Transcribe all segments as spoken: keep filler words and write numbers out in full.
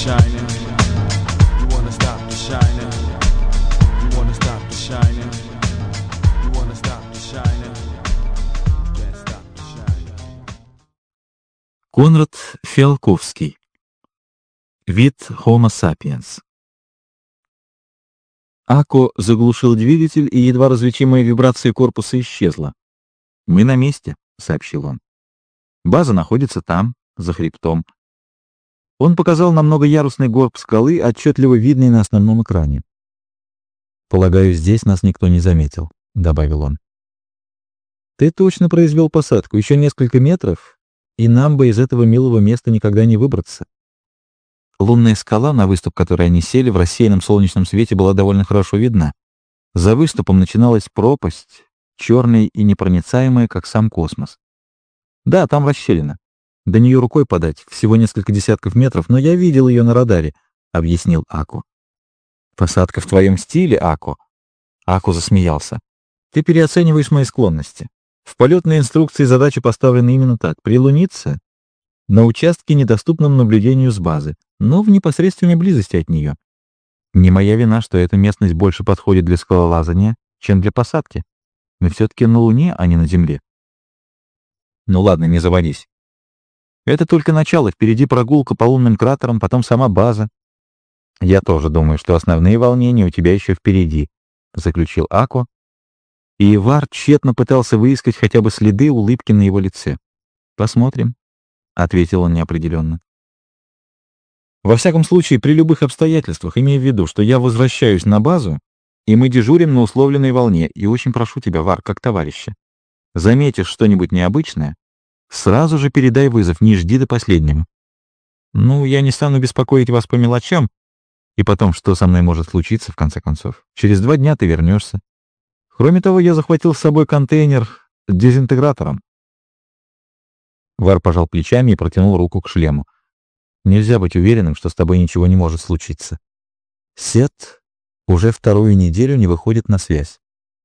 shining? You wanna stop the shining? You wanna stop the shining? You wanna stop the shining? Can't stop the shining. Конрад Фиалковский. Вид Homo sapiens. Ако заглушил двигатель, и едва различимая вибрация корпуса исчезла. «Мы на месте», — сообщил он. «База находится там, за хребтом». Он показал на многоярусный горб скалы, отчетливо видный на основном экране. «Полагаю, здесь нас никто не заметил», — добавил он. «Ты точно произвел посадку. Еще несколько метров, и нам бы из этого милого места никогда не выбраться». Лунная скала, на выступ которой они сели, в рассеянном солнечном свете была довольно хорошо видна. За выступом начиналась пропасть, черная и непроницаемая, как сам космос. Да, там расщелина. До нее рукой подать, всего несколько десятков метров, но я видел ее на радаре, — объяснил Ако. «Посадка в твоем стиле, Ако?» Ако засмеялся. «Ты переоцениваешь мои склонности. В полетной инструкции задача поставлена именно так — прилуниться на участке, недоступном наблюдению с базы, но в непосредственной близости от нее. Не моя вина, что эта местность больше подходит для скалолазания, чем для посадки. Мы все-таки на Луне, а не на Земле». «Ну ладно, не заводись. Это только начало, впереди прогулка по лунным кратерам, потом сама база». «Я тоже думаю, что основные волнения у тебя еще впереди», — заключил Ако, и Ивар тщетно пытался выискать хотя бы следы улыбки на его лице. «Посмотрим», — ответил он неопределенно. «Во всяком случае, при любых обстоятельствах, имей в виду, что я возвращаюсь на базу, и мы дежурим на условленной волне, и очень прошу тебя, Вар, как товарища. Заметишь что-нибудь необычное, сразу же передай вызов, не жди до последнего. Ну, я не стану беспокоить вас по мелочам, и потом, что со мной может случиться, в конце концов? Через два дня ты вернешься. Кроме того, я захватил с собой контейнер с дезинтегратором». Вар пожал плечами и протянул руку к шлему. «Нельзя быть уверенным, что с тобой ничего не может случиться. Сет уже вторую неделю не выходит на связь».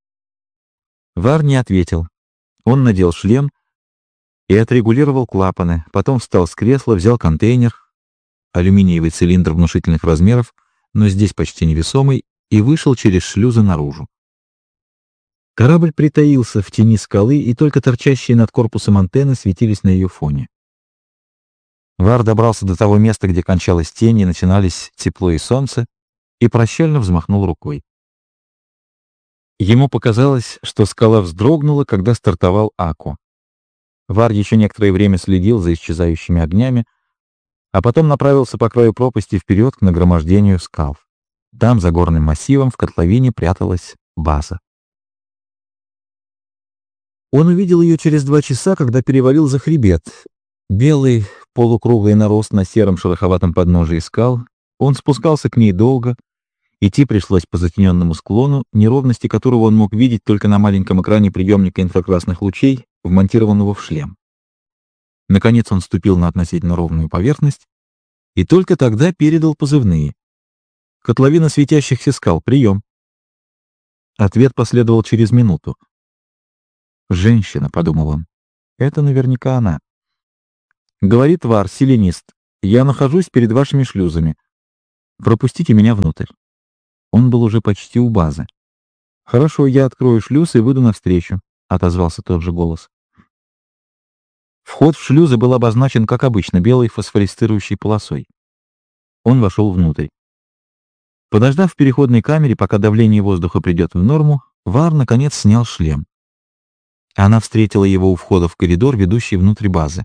Вар не ответил. Он надел шлем и отрегулировал клапаны, потом встал с кресла, взял контейнер, алюминиевый цилиндр внушительных размеров, но здесь почти невесомый, и вышел через шлюзы наружу. Корабль притаился в тени скалы, и только торчащие над корпусом антенны светились на ее фоне. Вар добрался до того места, где кончалась тень и начинались тепло и солнце, и прощально взмахнул рукой. Ему показалось, что скала вздрогнула, когда стартовал Ако. Вар еще некоторое время следил за исчезающими огнями, а потом направился по краю пропасти вперед к нагромождению скал. Там, за горным массивом, в котловине пряталась база. Он увидел ее через два часа, когда перевалил за хребет. Белый, полукруглый нарост на сером шероховатом подножии скал. Он спускался к ней долго. Идти пришлось по затененному склону, неровности которого он мог видеть только на маленьком экране приемника инфракрасных лучей, вмонтированного в шлем. Наконец он ступил на относительно ровную поверхность и только тогда передал позывные. «Котловина светящихся скал. Прием». Ответ последовал через минуту. «Женщина», — подумал он. «Это наверняка она». «Говорит Вар, селенист, я нахожусь перед вашими шлюзами. Пропустите меня внутрь». Он был уже почти у базы. «Хорошо, я открою шлюз и выйду навстречу», — отозвался тот же голос. Вход в шлюзы был обозначен, как обычно, белой фосфорицирующей полосой. Он вошел внутрь. Подождав в переходной камере, пока давление воздуха придет в норму, Вар, наконец, снял шлем. Она встретила его у входа в коридор, ведущий внутрь базы.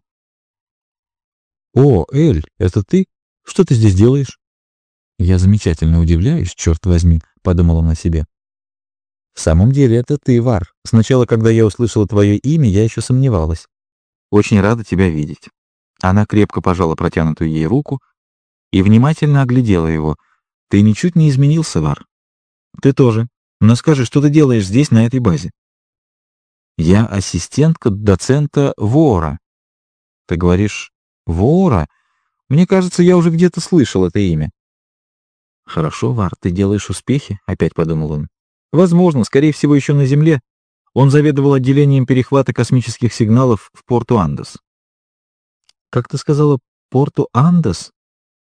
«О, Эль, это ты? Что ты здесь делаешь?» «Я замечательно удивляюсь, черт возьми», — подумал он о себе. «В самом деле это ты, Вар. Сначала, когда я услышала твое имя, я еще сомневалась. Очень рада тебя видеть». Она крепко пожала протянутую ей руку и внимательно оглядела его. «Ты ничуть не изменился, Вар». «Ты тоже. Но скажи, что ты делаешь здесь, на этой базе?» «Я ассистентка доцента Вора». «Ты говоришь Вора? Мне кажется, я уже где-то слышал это имя». «Хорошо, Вар, ты делаешь успехи», — опять подумал он. «Возможно, скорее всего, еще на Земле». Он заведовал отделением перехвата космических сигналов в Порту-Андес. «Как ты сказала, Порту-Андес?»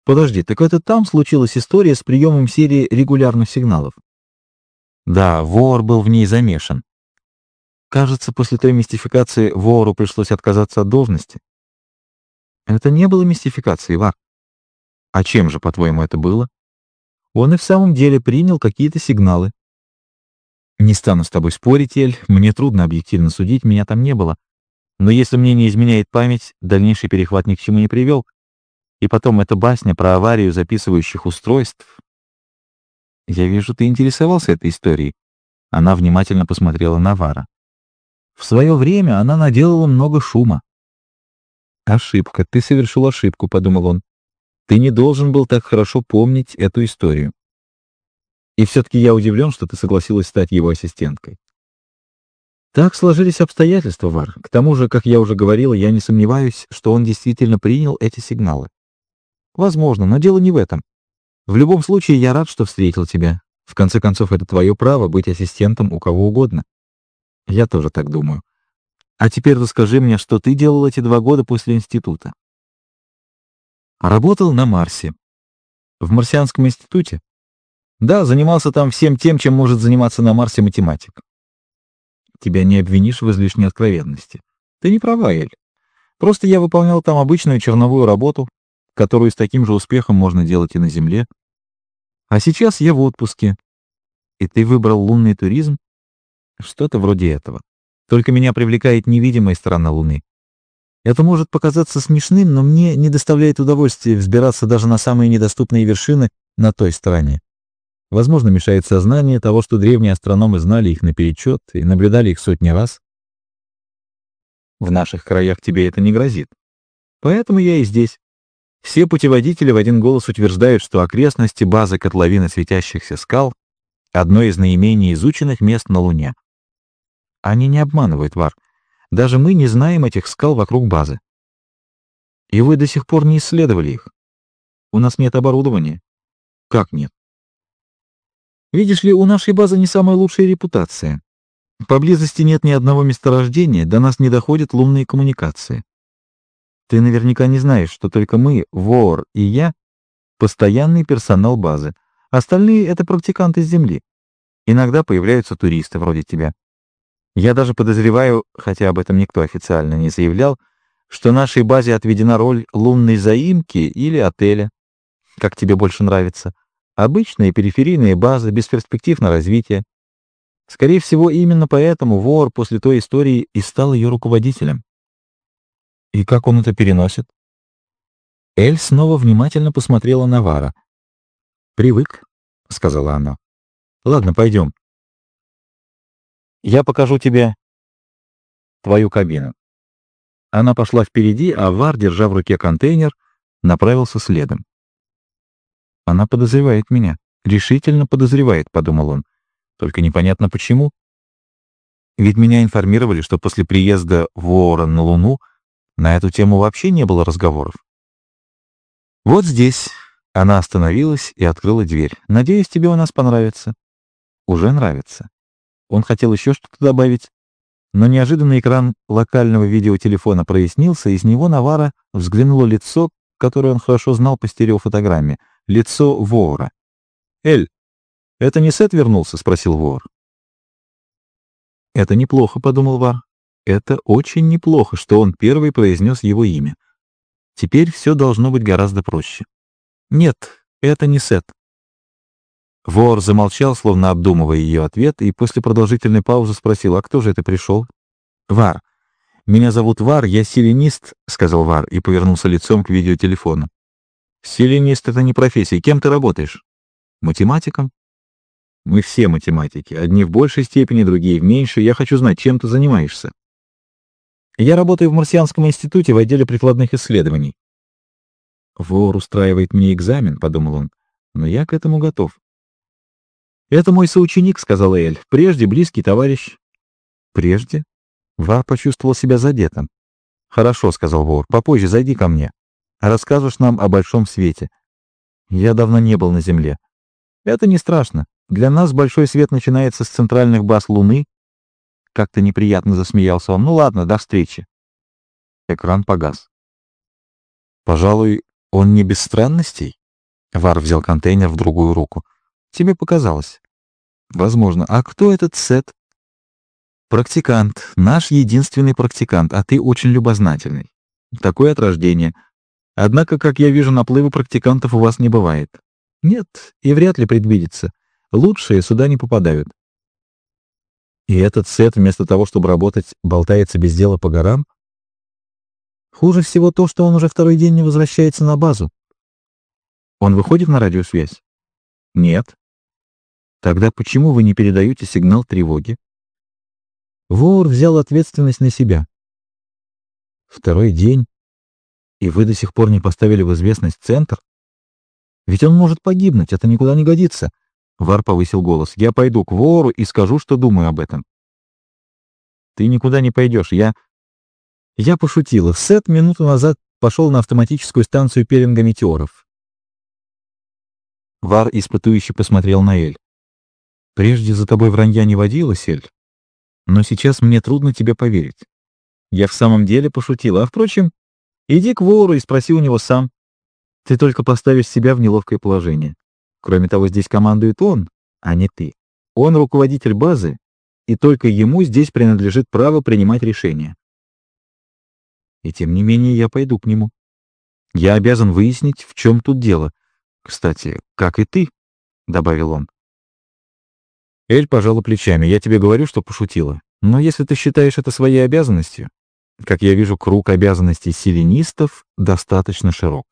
Подожди, так это там случилась история с приемом серии регулярных сигналов? Да, вор был в ней замешан. Кажется, после той мистификации вору пришлось отказаться от должности. Это не было мистификацией, Вар. А чем же, по-твоему, это было? Он и в самом деле принял какие-то сигналы. Не стану с тобой спорить, Эль, мне трудно объективно судить, меня там не было. Но если мне не изменяет память, дальнейший перехват ни к чему не привел. И потом эта басня про аварию записывающих устройств. Я вижу, ты интересовался этой историей. Она внимательно посмотрела на Вара. В свое время она наделала много шума. Ошибка, ты совершил ошибку, подумал он. Ты не должен был так хорошо помнить эту историю. И все-таки я удивлен, что ты согласилась стать его ассистенткой. Так сложились обстоятельства, Вар. К тому же, как я уже говорил, я не сомневаюсь, что он действительно принял эти сигналы. Возможно, но дело не в этом. В любом случае, я рад, что встретил тебя. В конце концов, это твое право быть ассистентом у кого угодно. Я тоже так думаю. А теперь расскажи мне, что ты делал эти два года после института. Работал на Марсе. В Марсианском институте? Да, занимался там всем тем, чем может заниматься на Марсе математик. Тебя не обвинишь в излишней откровенности. Ты не права, Эль. Просто я выполнял там обычную черновую работу, которую с таким же успехом можно делать и на Земле. А сейчас я в отпуске. И ты выбрал лунный туризм? Что-то вроде этого. Только меня привлекает невидимая сторона Луны. Это может показаться смешным, но мне не доставляет удовольствия взбираться даже на самые недоступные вершины на той стороне. Возможно, мешает сознание того, что древние астрономы знали их наперечет и наблюдали их сотни раз. В наших краях тебе это не грозит. Поэтому я и здесь. Все путеводители в один голос утверждают, что окрестности базы котловины светящихся скал — одно из наименее изученных мест на Луне. Они не обманывают, Вар. Даже мы не знаем этих скал вокруг базы. И вы до сих пор не исследовали их. У нас нет оборудования. Как нет? Видишь ли, у нашей базы не самая лучшая репутация. Поблизости нет ни одного месторождения, до нас не доходят лунные коммуникации. Ты наверняка не знаешь, что только мы, Вор и я, постоянный персонал базы. Остальные — это практиканты с Земли. Иногда появляются туристы вроде тебя. Я даже подозреваю, хотя об этом никто официально не заявлял, что нашей базе отведена роль лунной заимки или отеля, как тебе больше нравится. Обычная периферийная база, без перспектив на развитие. Скорее всего, именно поэтому Вор после той истории и стал ее руководителем. И как он это переносит? Эль снова внимательно посмотрела на Вара. «Привык», — сказала она. «Ладно, пойдем. Я покажу тебе твою кабину». Она пошла впереди, а Вар, держа в руке контейнер, направился следом. «Она подозревает меня. Решительно подозревает», — подумал он. «Только непонятно почему. Ведь меня информировали, что после приезда Вора на Луну на эту тему вообще не было разговоров. Вот здесь». Она остановилась и открыла дверь. «Надеюсь, тебе у нас понравится». «Уже нравится». Он хотел еще что-то добавить, но неожиданно экран локального видеотелефона прояснился, и из него на Вара взглянуло лицо, которое он хорошо знал по стереофотограмме. Лицо Вора. «Эль, это не Сет вернулся?» — спросил Вор. «Это неплохо», — подумал Вар. «Это очень неплохо, что он первый произнес его имя. Теперь все должно быть гораздо проще». «Нет, это не Сет». Вор замолчал, словно обдумывая ее ответ, и после продолжительной паузы спросил: «А кто же это пришел?» «Вар. Меня зовут Вар, я селенист», — сказал Вар и повернулся лицом к видеотелефону. «Селенист — это не профессия. Кем ты работаешь?» «Математиком». «Мы все математики. Одни в большей степени, другие в меньшей. Я хочу знать, чем ты занимаешься». «Я работаю в Марсианском институте в отделе прикладных исследований». «Вор устраивает мне экзамен», — подумал он, — «но я к этому готов». «Это мой соученик», — сказала Эль. «Прежде близкий товарищ». «Прежде?» Вар почувствовал себя задетым. «Хорошо», — сказал Вор, — «попозже зайди ко мне. Расскажешь нам о большом свете. Я давно не был на Земле». «Это не страшно. Для нас большой свет начинается с центральных баз Луны». Как-то неприятно засмеялся он. «Ну ладно, до встречи». Экран погас. «Пожалуй, Он не без странностей? Вар взял контейнер в другую руку. Тебе показалось. Возможно. А кто этот Сет? Практикант. Наш единственный практикант, а ты очень любознательный. Такое от рождения. Однако, как я вижу, наплыва практикантов у вас не бывает. Нет, и вряд ли предвидится. Лучшие сюда не попадают. И этот Сет, вместо того, чтобы работать, болтается без дела по горам? Хуже всего то, что он уже второй день не возвращается на базу. Он выходит на радиосвязь? Нет. Тогда почему вы не передаете сигнал тревоги? Вор взял ответственность на себя. Второй день, и вы до сих пор не поставили в известность центр? Ведь он может погибнуть, это никуда не годится. Вар повысил голос. Я пойду к вору и скажу, что думаю об этом. Ты никуда не пойдешь, я... Я пошутила. Сет минуту назад пошел на автоматическую станцию пеленга метеоров. Вар испытующе посмотрел на Эль. Прежде за тобой вранья не водилось, Эль, но сейчас мне трудно тебе поверить. Я в самом деле пошутила. А, впрочем, иди к вору и спроси у него сам. Ты только поставишь себя в неловкое положение. Кроме того, здесь командует он, а не ты. Он руководитель базы, и только ему здесь принадлежит право принимать решения. И тем не менее я пойду к нему. Я обязан выяснить, в чем тут дело. Кстати, как и ты, — добавил он. Эль пожала плечами. Я тебе говорю, что пошутила. Но если ты считаешь это своей обязанностью, как я вижу, круг обязанностей селенистов достаточно широк.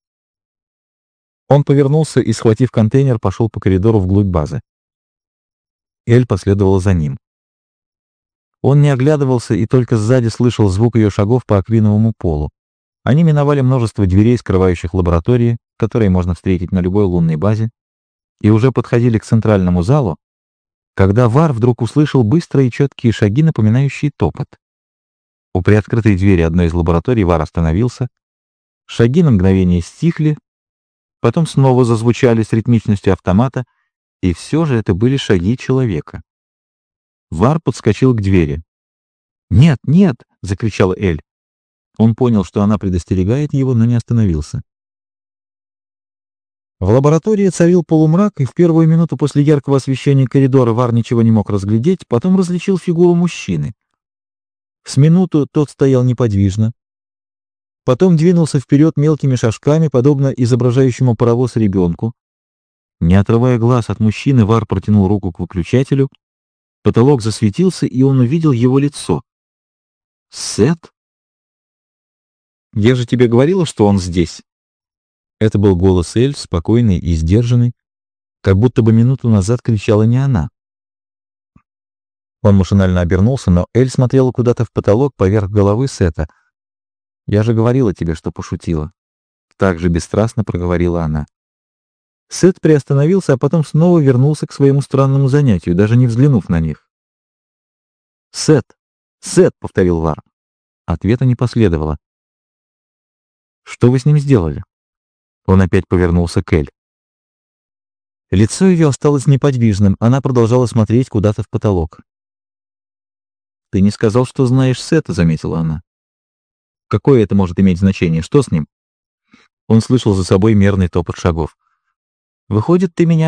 Он повернулся и, схватив контейнер, пошел по коридору вглубь базы. Эль последовала за ним. Он не оглядывался и только сзади слышал звук ее шагов по аквиновому полу. Они миновали множество дверей, скрывающих лаборатории, которые можно встретить на любой лунной базе, и уже подходили к центральному залу, когда Вар вдруг услышал быстрые и четкие шаги, напоминающие топот. У приоткрытой двери одной из лабораторий Вар остановился. Шаги на мгновение стихли, потом снова зазвучали с ритмичностью автомата, и все же это были шаги человека. Вар подскочил к двери. «Нет, нет!» — закричала Эль. Он понял, что она предостерегает его, но не остановился. В лаборатории царил полумрак, и в первую минуту после яркого освещения коридора Вар ничего не мог разглядеть, потом различил фигуру мужчины. С минуту тот стоял неподвижно, потом двинулся вперед мелкими шажками, подобно изображающему паровоз ребенку. Не отрывая глаз от мужчины, Вар протянул руку к выключателю. Потолок засветился, и он увидел его лицо. «Сет? Я же тебе говорила, что он здесь!» Это был голос Эль, спокойный и сдержанный, как будто бы минуту назад кричала не она. Он машинально обернулся, но Эль смотрела куда-то в потолок поверх головы Сета. «Я же говорила тебе, что пошутила». Так же бесстрастно проговорила она. Сет приостановился, а потом снова вернулся к своему странному занятию, даже не взглянув на них. «Сет! Сет!» — повторил Вар. Ответа не последовало. «Что вы с ним сделали?» Он опять повернулся к Эль. Лицо ее осталось неподвижным, она продолжала смотреть куда-то в потолок. «Ты не сказал, что знаешь Сета», — заметила она. «Какое это может иметь значение? Что с ним?» Он слышал за собой мерный топот шагов. «Выходит, ты меня